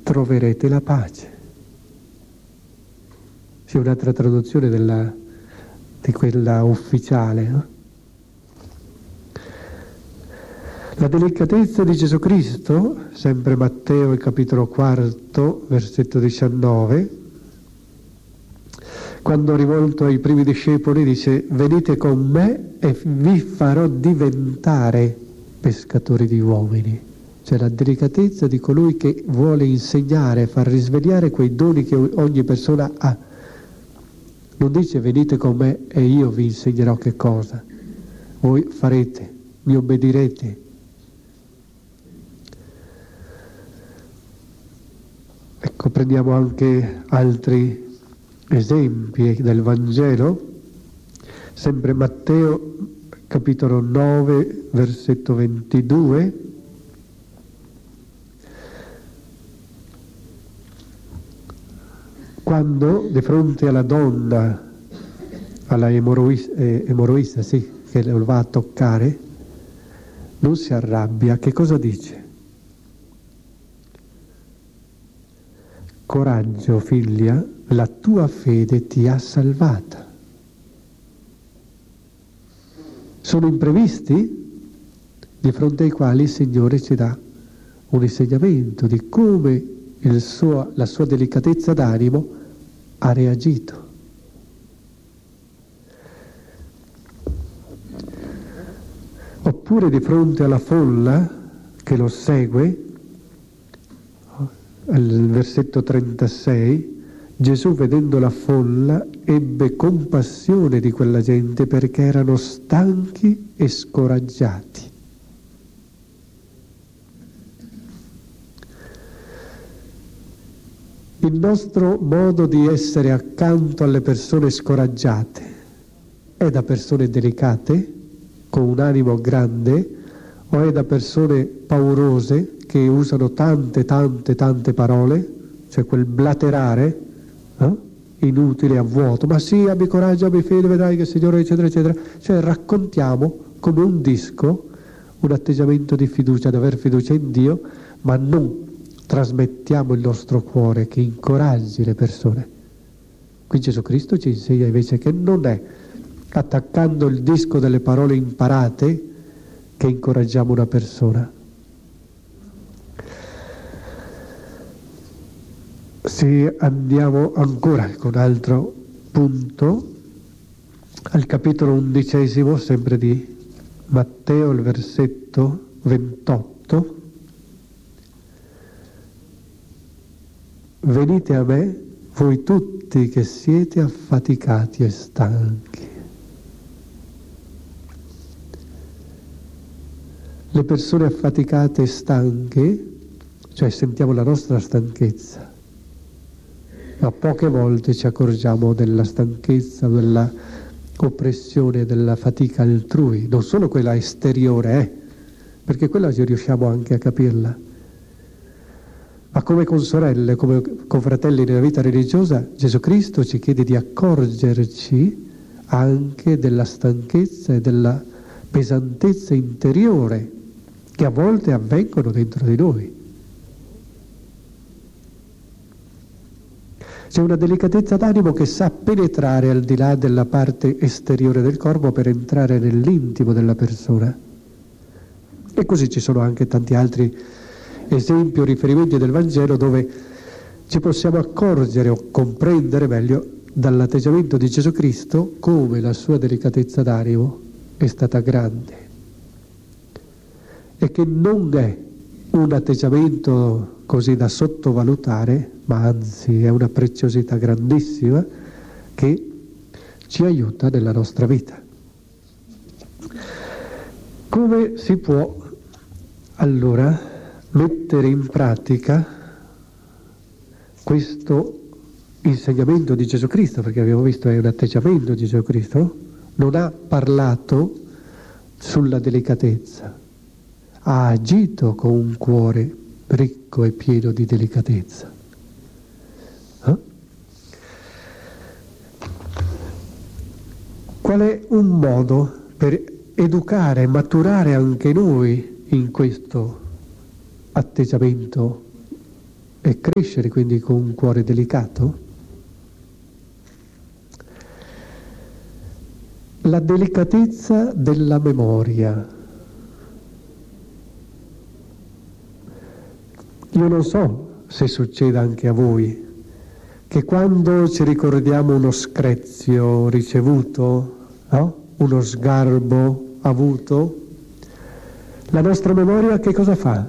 troverete la pace. C'è un'altra traduzione di quella ufficiale, no? La delicatezza di Gesù Cristo, sempre Matteo, il capitolo 4, versetto 19, quando rivolto ai primi discepoli dice: venite con me e vi farò diventare pescatori di uomini. Cioè la delicatezza di colui che vuole insegnare, far risvegliare quei doni che ogni persona ha. Non dice venite con me e io vi insegnerò che cosa. Voi farete, mi obbedirete. Ecco, prendiamo anche altri esempi del Vangelo, sempre Matteo, capitolo 9, versetto 22. Quando di fronte alla donna, alla emoroista, sì, che lo va a toccare, non si arrabbia, che cosa dice? Coraggio, figlia, la tua fede ti ha salvata. Sono imprevisti di fronte ai quali il Signore ci dà un insegnamento di come la sua delicatezza d'animo ha reagito. Oppure di fronte alla folla che lo segue, al versetto 36, Gesù, vedendo la folla, ebbe compassione di quella gente perché erano stanchi e scoraggiati. Il nostro modo di essere accanto alle persone scoraggiate è da persone delicate, con un animo grande, o è da persone paurose che usano tante parole, cioè quel blaterare, inutile, a vuoto, ma sì, abbi coraggio, abbi fede, vedrai che il Signore, eccetera, eccetera. Cioè raccontiamo come un disco un atteggiamento di fiducia, di aver fiducia in Dio, ma non trasmettiamo il nostro cuore che incoraggi le persone. Qui Gesù Cristo ci insegna invece che non è attaccando il disco delle parole imparate che incoraggiamo una persona. Se andiamo ancora con altro punto, al capitolo 11, sempre di Matteo, il versetto 28, venite a me, voi tutti che siete affaticati e stanchi. Le persone affaticate e stanche, cioè sentiamo la nostra stanchezza, ma poche volte ci accorgiamo della stanchezza, della oppressione, della fatica altrui, non solo quella esteriore, perché quella ci riusciamo anche a capirla. Ma come con sorelle, come con fratelli nella vita religiosa, Gesù Cristo ci chiede di accorgerci anche della stanchezza e della pesantezza interiore che a volte avvengono dentro di noi. C'è una delicatezza d'animo che sa penetrare al di là della parte esteriore del corpo per entrare nell'intimo della persona. E così ci sono anche tanti altri esempi o riferimenti del Vangelo dove ci possiamo accorgere o comprendere meglio dall'atteggiamento di Gesù Cristo come la sua delicatezza d'animo è stata grande e che non è un atteggiamento così da sottovalutare, ma anzi è una preziosità grandissima che ci aiuta nella nostra vita. Come si può allora mettere in pratica questo insegnamento di Gesù Cristo? Perché abbiamo visto è un atteggiamento di Gesù Cristo, non ha parlato sulla delicatezza, ha agito con un cuore ricco e pieno di delicatezza. Qual è un modo per educare e maturare anche noi in questo atteggiamento e crescere quindi con un cuore delicato? La delicatezza della memoria. Io non so se succeda anche a voi, che quando ci ricordiamo uno screzio ricevuto, no? Uno sgarbo avuto, la nostra memoria che cosa fa?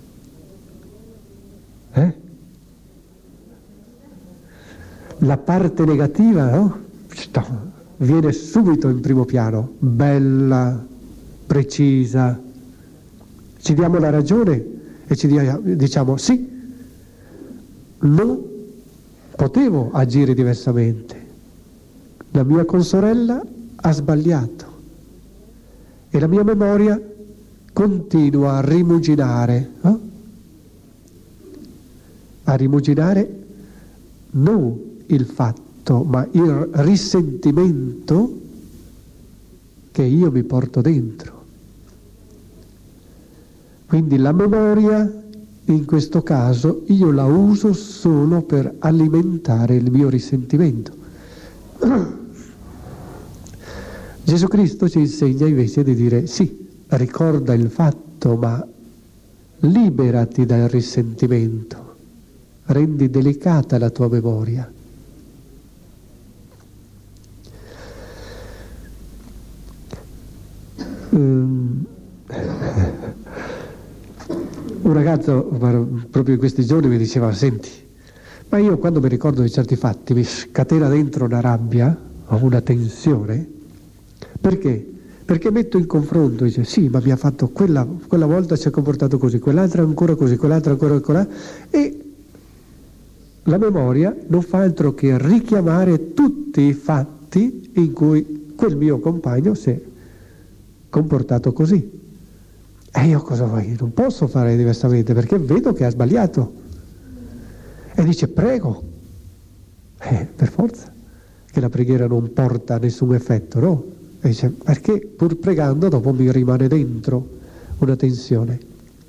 La parte negativa, no? Viene subito in primo piano, bella, precisa. Ci diamo la ragione e ci diciamo sì, non potevo agire diversamente. La mia consorella ha sbagliato e la mia memoria continua a rimuginare, no? A rimuginare non il fatto, ma il risentimento che io mi porto dentro. Quindi la memoria, in questo caso, io la uso solo per alimentare il mio risentimento. Gesù Cristo ci insegna invece di dire sì, ricorda il fatto, ma liberati dal risentimento, rendi delicata la tua memoria. Un ragazzo proprio in questi giorni mi diceva: senti, ma io quando mi ricordo di certi fatti mi scatena dentro una rabbia o una tensione. Perché? Perché metto in confronto, dice sì, ma mi ha fatto quella volta, si è comportato così, quell'altra ancora così, quell'altra ancora, e la memoria non fa altro che richiamare tutti i fatti in cui quel mio compagno si è comportato così. E io cosa vuoi? Non posso fare diversamente perché vedo che ha sbagliato. E dice prego. Per forza che la preghiera non porta a nessun effetto, no? E dice perché pur pregando dopo mi rimane dentro una tensione.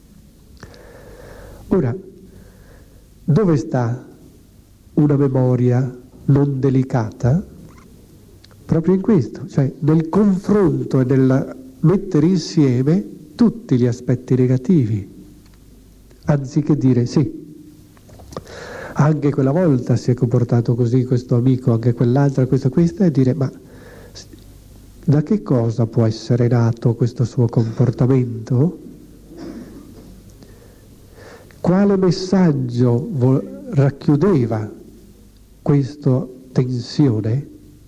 Ora, dove sta una memoria non delicata? Proprio in questo, cioè nel confronto e nel mettere insieme tutti gli aspetti negativi, anziché dire sì, anche quella volta si è comportato così questo amico, anche quell'altra, questa, e dire ma da che cosa può essere nato questo suo comportamento? Quale messaggio racchiudeva questa tensione?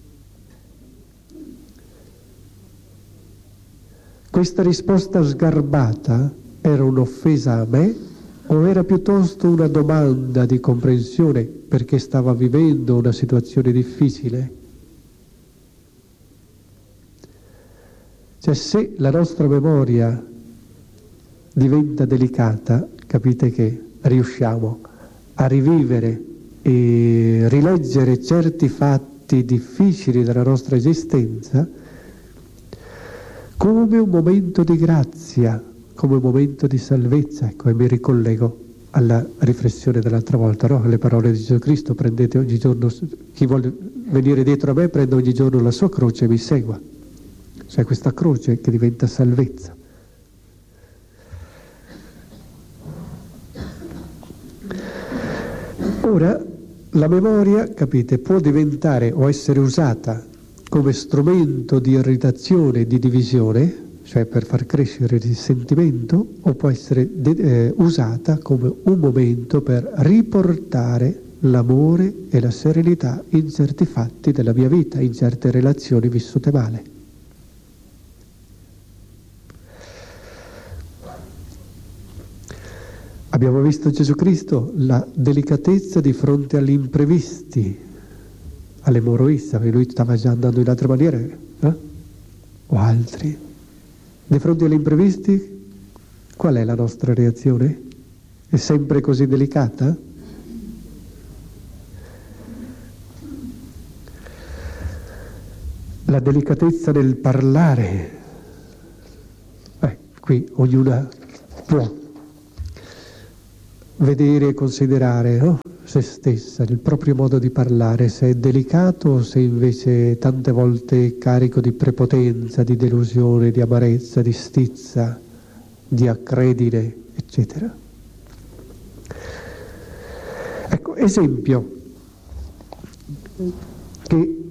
Questa risposta sgarbata era un'offesa a me o era piuttosto una domanda di comprensione perché stava vivendo una situazione difficile? Cioè, se la nostra memoria diventa delicata, capite che riusciamo a rivivere e rileggere certi fatti difficili della nostra esistenza come un momento di grazia, come un momento di salvezza. Ecco, e mi ricollego alla riflessione dell'altra volta, no? Alle parole di Gesù Cristo: prendete ogni giorno, chi vuole venire dietro a me prenda ogni giorno la sua croce e mi segua. Cioè questa croce che diventa salvezza. Ora, la memoria, capite, può diventare o essere usata come strumento di irritazione e di divisione, cioè per far crescere il sentimento, o può essere usata come un momento per riportare l'amore e la serenità in certi fatti della mia vita, in certe relazioni vissute male. Abbiamo visto Gesù Cristo, la delicatezza di fronte agli imprevisti, alle moroissa, perché lui stava già andando in altre maniere, o altri. Di fronte agli imprevisti, qual è la nostra reazione? È sempre così delicata? La delicatezza del parlare, qui ognuna può vedere e considerare, no? Se stessa, il proprio modo di parlare, se è delicato o se invece tante volte carico di prepotenza, di delusione, di amarezza, di stizza, di accredine, eccetera. Ecco, esempio che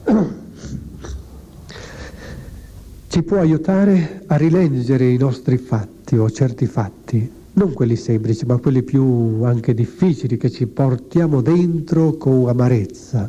ci può aiutare a rileggere i nostri fatti o certi fatti, non quelli semplici, ma quelli più anche difficili che ci portiamo dentro con amarezza.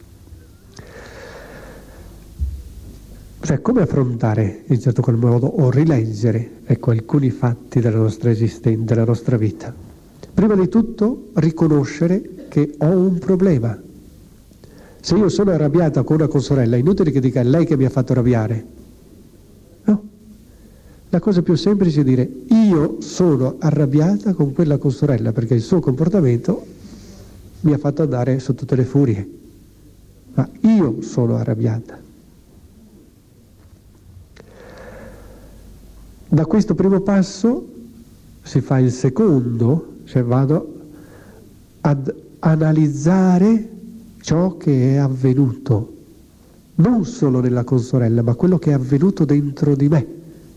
Cioè, come affrontare in certo qual modo o rileggere, ecco, alcuni fatti della nostra esistenza, della nostra vita. Prima di tutto riconoscere che ho un problema. Se io sono arrabbiata con una consorella, è inutile che dica è lei che mi ha fatto arrabbiare. No. La cosa più semplice è dire io sono arrabbiata con quella consorella perché il suo comportamento mi ha fatto andare su tutte le furie. Ma io sono arrabbiata. Da questo primo passo si fa il secondo, cioè vado ad analizzare ciò che è avvenuto, non solo nella consorella, ma quello che è avvenuto dentro di me.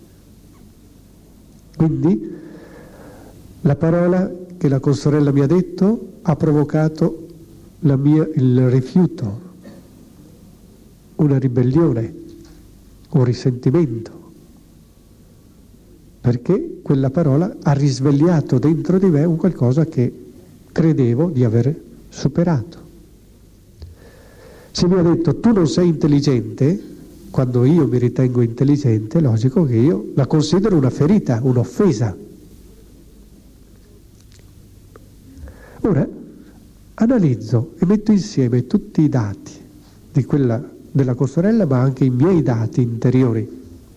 Quindi la parola che la consorella mi ha detto ha provocato il rifiuto, una ribellione, un risentimento, perché quella parola ha risvegliato dentro di me un qualcosa che credevo di aver superato. Se mi ha detto tu non sei intelligente, quando io mi ritengo intelligente, è logico che io la considero una ferita, un'offesa. Ora analizzo e metto insieme tutti i dati della consorella, ma anche i miei dati interiori,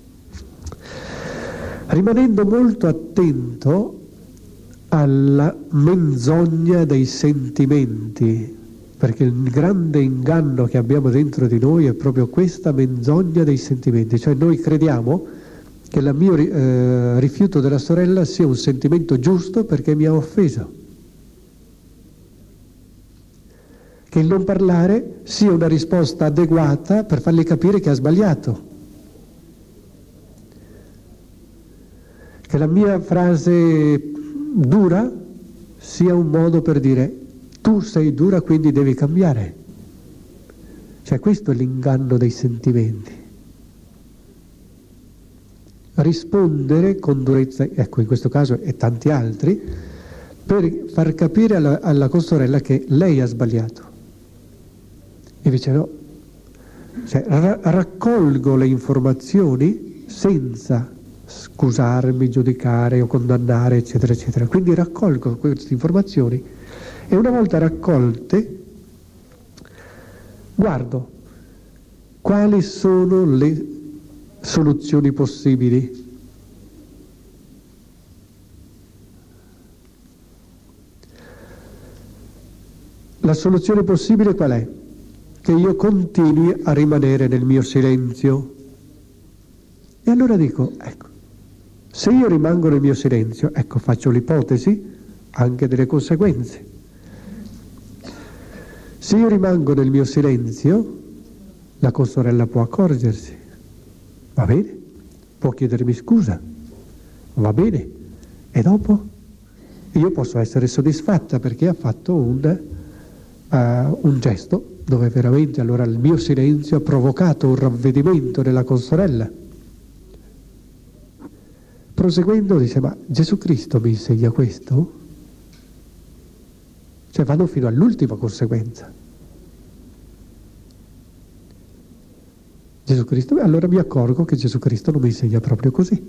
rimanendo molto attento alla menzogna dei sentimenti, perché il grande inganno che abbiamo dentro di noi è proprio questa menzogna dei sentimenti, cioè noi crediamo che il mio rifiuto della sorella sia un sentimento giusto perché mi ha offeso, che il non parlare sia una risposta adeguata per fargli capire che ha sbagliato, che la mia frase dura sia un modo per dire tu sei dura quindi devi cambiare. Cioè questo è l'inganno dei sentimenti. Rispondere con durezza, ecco in questo caso e tanti altri, per far capire alla consorella che lei ha sbagliato. Invece no, cioè, raccolgo le informazioni senza scusarmi, giudicare o condannare, eccetera, eccetera. Quindi raccolgo queste informazioni e una volta raccolte guardo quali sono le soluzioni possibili. La soluzione possibile qual è? Che io continui a rimanere nel mio silenzio. E allora dico, ecco, se io rimango nel mio silenzio, ecco, faccio l'ipotesi anche delle conseguenze. Se io rimango nel mio silenzio, la consorella può accorgersi, va bene, può chiedermi scusa, va bene, e dopo io posso essere soddisfatta perché ha fatto un gesto dove veramente allora il mio silenzio ha provocato un ravvedimento nella consorella. Proseguendo dice, ma Gesù Cristo mi insegna questo? Cioè vanno fino all'ultima conseguenza. Gesù Cristo, allora mi accorgo che Gesù Cristo non mi insegna proprio così.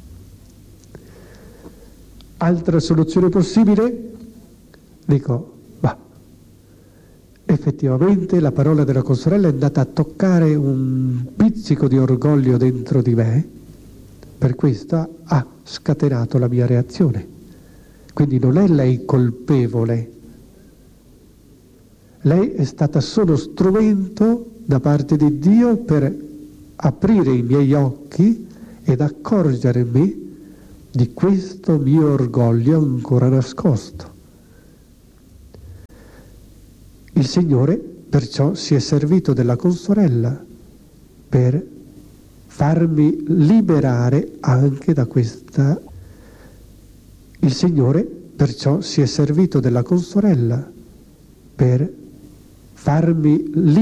Altra soluzione possibile? Dico, ma effettivamente la parola della consorella è andata a toccare un pizzico di orgoglio dentro di me, per questo ha scatenato la mia reazione. Quindi non è lei colpevole, lei è stata solo strumento da parte di Dio per aprire i miei occhi ed accorgermi di questo mio orgoglio ancora nascosto. Il Signore perciò si è servito della consorella per farmi liberare anche da questa. Il Signore perciò si è servito della consorella per farmi liberare